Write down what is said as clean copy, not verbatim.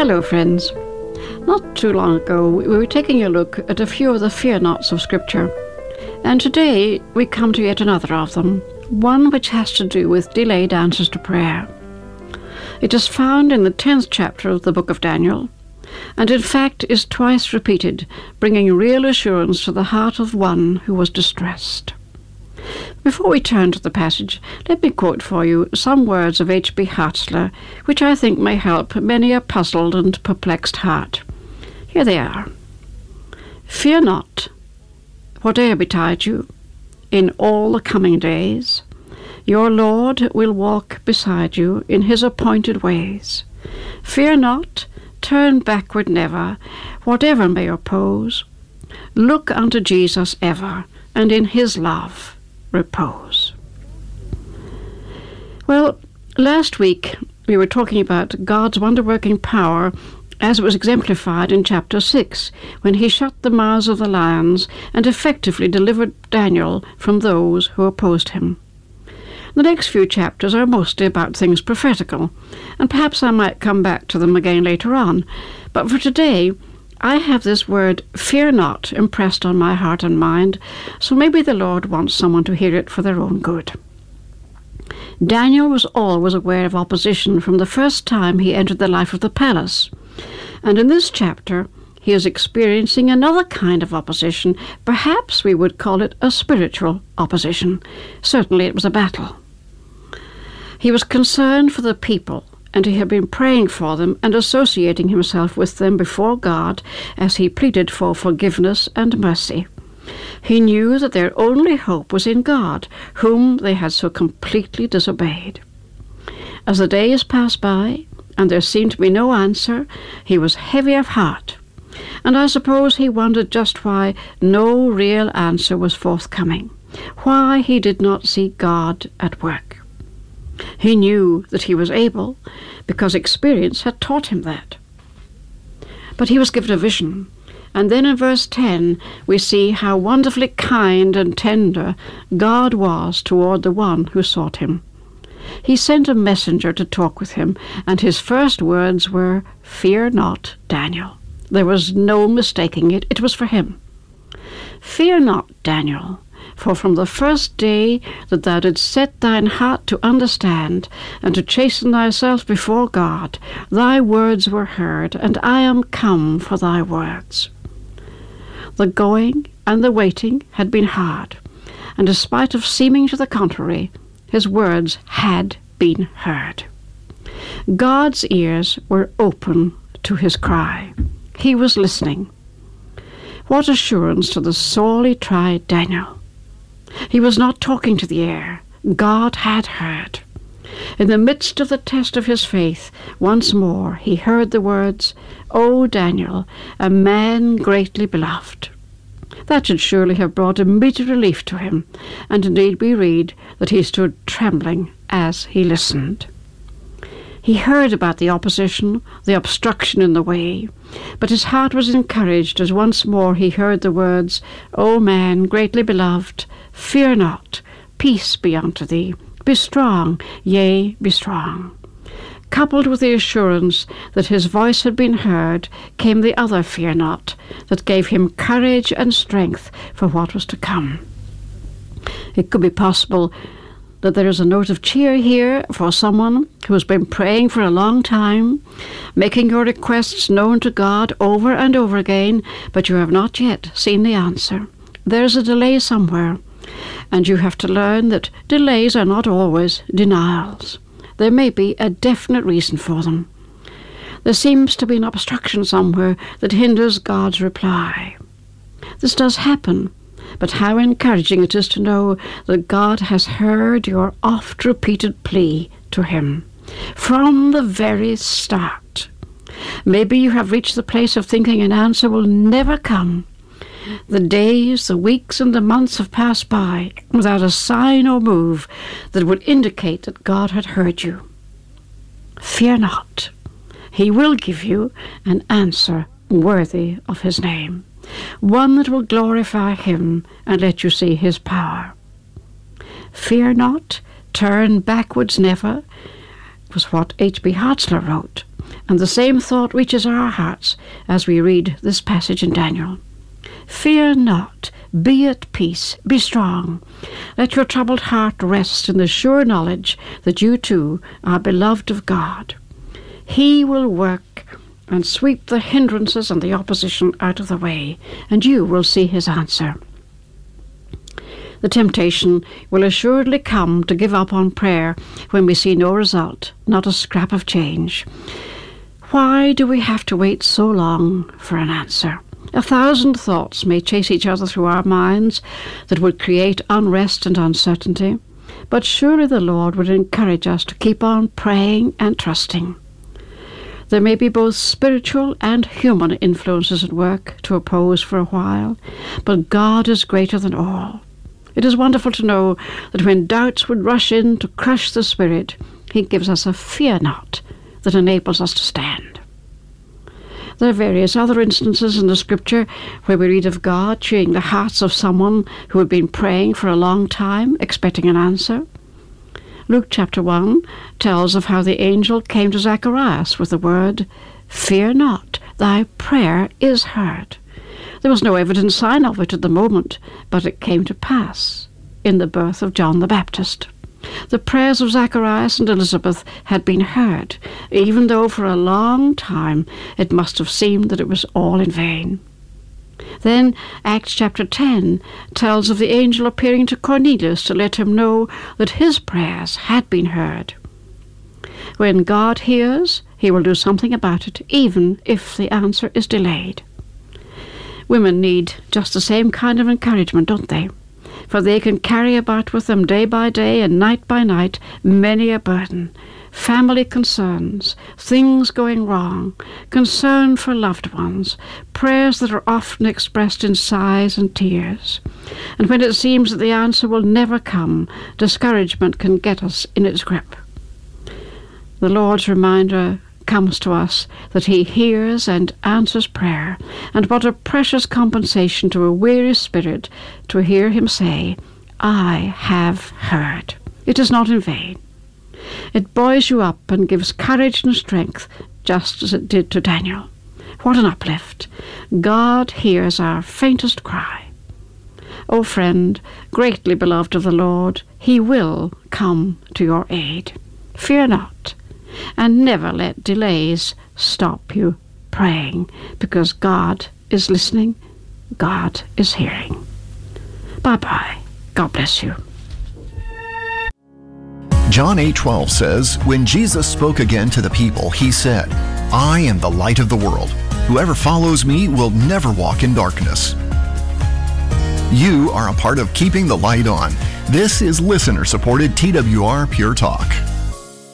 Hello friends. Not too long ago we were taking a look at a few of the fear nots of Scripture, and today we come to yet another of them, one which has to do with delayed answers to prayer. It is found in the 10th chapter of the book of Daniel, and in fact is twice repeated, bringing real assurance to the heart of one who was distressed. Before we turn to the passage, let me quote for you some words of H.B. Hartzler, which I think may help many a puzzled and perplexed heart. Here they are. Fear not, whate'er betide you, in all the coming days. Your Lord will walk beside you in his appointed ways. Fear not, turn backward never, whatever may oppose. Look unto Jesus ever, and in his love repose. Well, last week we were talking about God's wonder-working power as it was exemplified in chapter 6, when he shut the mouths of the lions and effectively delivered Daniel from those who opposed him. The next few chapters are mostly about things prophetical, and perhaps I might come back to them again later on, but for today I have this word, fear not, impressed on my heart and mind, so maybe the Lord wants someone to hear it for their own good. Daniel was always aware of opposition from the first time he entered the life of the palace, and in this chapter he is experiencing another kind of opposition. Perhaps we would call it a spiritual opposition. Certainly it was a battle. He was concerned for the people, and he had been praying for them and associating himself with them before God as he pleaded for forgiveness and mercy. He knew that their only hope was in God, whom they had so completely disobeyed. As the days passed by, and there seemed to be no answer, he was heavy of heart, and I suppose he wondered just why no real answer was forthcoming, why he did not see God at work. He knew that he was able, because experience had taught him that. But he was given a vision, and then in verse 10 we see how wonderfully kind and tender God was toward the one who sought him. He sent a messenger to talk with him, and his first words were, "Fear not, Daniel." There was no mistaking it. It was for him. "Fear not, Daniel, for from the first day that thou didst set thine heart to understand, and to chasten thyself before God, thy words were heard, and I am come for thy words." The going and the waiting had been hard, and despite of seeming to the contrary, his words had been heard. God's ears were open to his cry. He was listening. What assurance to the sorely tried Daniel! He was not talking to the air. God had heard. In the midst of the test of his faith, once more he heard the words, "O Daniel, a man greatly beloved." That should surely have brought immediate relief to him, and indeed we read that he stood trembling as he listened. He heard about the opposition, the obstruction in the way, but his heart was encouraged as once more he heard the words, "O man greatly beloved, fear not, peace be unto thee, be strong, yea, be strong." Coupled with the assurance that his voice had been heard, came the other fear not, that gave him courage and strength for what was to come. It could be possible that there is a note of cheer here for someone who has been praying for a long time, making your requests known to God over and over again, but you have not yet seen the answer. There is a delay somewhere, and you have to learn that delays are not always denials. There may be a definite reason for them. There seems to be an obstruction somewhere that hinders God's reply. This does happen, but how encouraging it is to know that God has heard your oft-repeated plea to him from the very start. Maybe you have reached the place of thinking an answer will never come. The days, the weeks, and the months have passed by without a sign or move that would indicate that God had heard you. Fear not. He will give you an answer worthy of his name, one that will glorify him and let you see his power. Fear not, turn backwards never, was what H.B. Hartzler wrote. And the same thought reaches our hearts as we read this passage in Daniel. Fear not, be at peace, be strong. Let your troubled heart rest in the sure knowledge that you too are beloved of God. He will work and sweep the hindrances and the opposition out of the way, and you will see his answer. The temptation will assuredly come to give up on prayer when we see no result, not a scrap of change. Why do we have to wait so long for an answer? 1,000 thoughts may chase each other through our minds that would create unrest and uncertainty, but surely the Lord would encourage us to keep on praying and trusting. There may be both spiritual and human influences at work to oppose for a while, but God is greater than all. It is wonderful to know that when doubts would rush in to crush the spirit, he gives us a fear not that enables us to stand. There are various other instances in the Scripture where we read of God cheering the hearts of someone who had been praying for a long time, expecting an answer. Luke chapter 1 tells of how the angel came to Zacharias with the word, "Fear not, thy prayer is heard." There was no evident sign of it at the moment, but it came to pass in the birth of John the Baptist. The prayers of Zacharias and Elizabeth had been heard, even though for a long time it must have seemed that it was all in vain. Then Acts chapter 10 tells of the angel appearing to Cornelius to let him know that his prayers had been heard. When God hears, he will do something about it, even if the answer is delayed. Women need just the same kind of encouragement, don't they? For they can carry about with them day by day and night by night many a burden, family concerns, things going wrong, concern for loved ones, prayers that are often expressed in sighs and tears. And when it seems that the answer will never come, discouragement can get us in its grip. The Lord's reminder comes to us that he hears and answers prayer, and what a precious compensation to a weary spirit to hear him say, "I have heard." It is not in vain. It buoys you up and gives courage and strength, just as it did to Daniel. What an uplift! God hears our faintest cry. O friend, greatly beloved of the Lord, he will come to your aid. Fear not, and never let delays stop you praying, because God is listening, God is hearing. Bye-bye. God bless you. John 8:12 says, "When Jesus spoke again to the people, he said, 'I am the light of the world. Whoever follows me will never walk in darkness.'" You are a part of keeping the light on. This is listener-supported TWR Pure Talk.